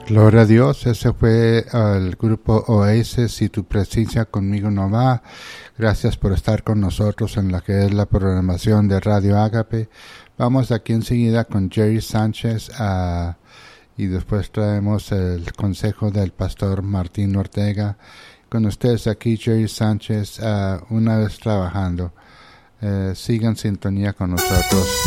Gloria a Dios, ese fue el grupo Oasis y Tu Presencia Conmigo No Va. Gracias por estar con nosotros en la que es la programación de Radio Ágape. Vamos aquí enseguida con Jerry Sánchez y después traemos el consejo del pastor Martín Ortega. Con ustedes aquí Jerry Sánchez, una vez trabajando. Sigan en sintonía con nosotros.